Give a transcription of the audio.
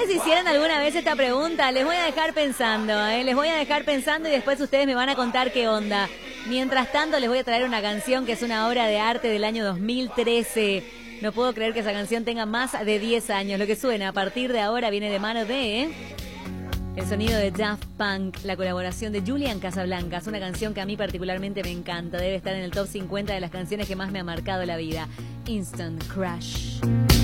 ustedes hicieran alguna vez esta pregunta, les voy a dejar pensando, les voy a dejar pensando y después ustedes me van a contar qué onda. Mientras tanto, les voy a traer una canción que es una obra de arte del año 2013. No puedo creer que esa canción tenga más de 10 años. Lo que suena a partir de ahora viene de mano de... el sonido de Daft Punk, la colaboración de Julian Casablancas, una canción que a mí particularmente me encanta. Debe estar en el top 50 de las canciones que más me ha marcado la vida. Instant Crush.